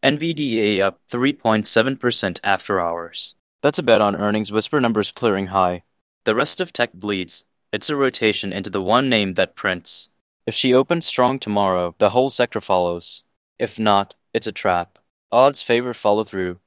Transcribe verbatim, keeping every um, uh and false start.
N V D A up three point seven percent after hours. That's a bet on earnings whisper numbers clearing high. The rest of tech bleeds. It's a rotation into the one name that prints. If she opens strong tomorrow, the whole sector follows. If not, it's a trap. Odds favor follow through.